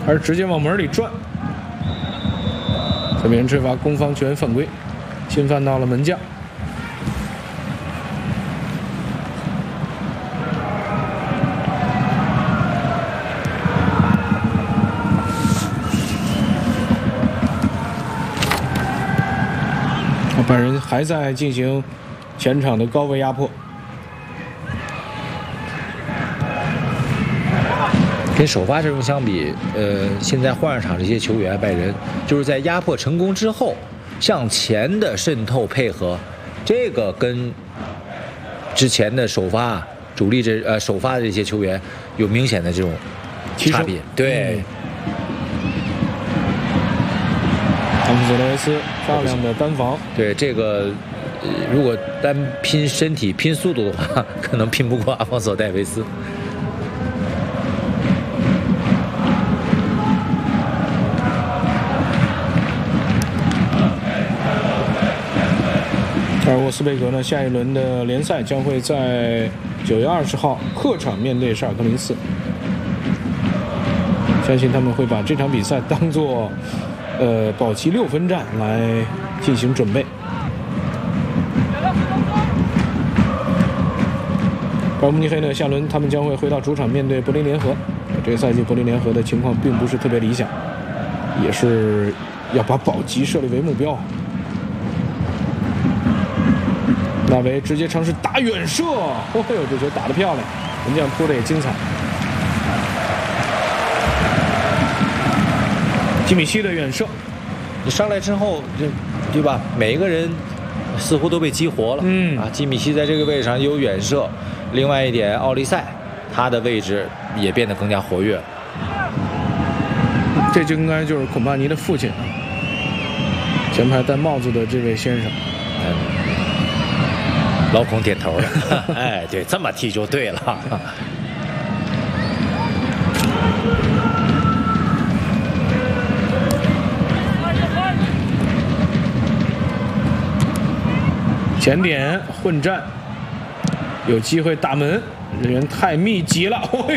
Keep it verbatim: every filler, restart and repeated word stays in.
而直接往门里转。这边吹罚攻方权犯规，侵犯到了门将。拜仁还在进行前场的高位压迫。 跟首发阵容相比，呃，现在换上场这些球员，拜仁就是在压迫成功之后向前的渗透配合，这个跟之前的首发主力这呃首发的这些球员有明显的这种差别。对。 汤普索雷斯漂亮的单防。 对这个，呃，如果单拼身体、拼速度的话，可能拼不过阿方索戴维斯。 而沃斯贝格呢，下一轮的联赛将会在九月二十号客场面对沙尔克零四。相信他们会把这场比赛当作呃保级六分战来进行准备。拜仁慕尼黑呢，下轮他们将会回到主场面对柏林联合。这个赛季柏林联合的情况并不是特别理想，也是要把保级设立为目标。纳维直接尝试打远射，哦呦，这球打得漂亮，门将扑的也精彩。基米希的远射， 你上来之后，就对吧？每一个人似乎都被激活了。 嗯啊，基米希在这个位置上有远射，另外一点，奥利塞他的位置也变得更加活跃。 这就应该就是孔帕尼的父亲，前排戴帽子的这位先生。 嗯。老孔点头了，哎，对，这么踢就对了。 前点混战，有机会打门，人员太密集了。